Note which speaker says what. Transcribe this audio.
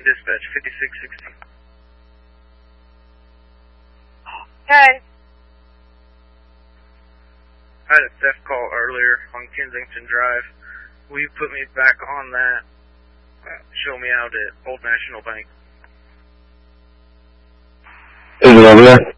Speaker 1: dispatch, 5660.
Speaker 2: Okay.
Speaker 1: I had a theft call earlier on Kensington Drive. Will you put me back on that? Show me out at Old National Bank.
Speaker 3: Is it over there?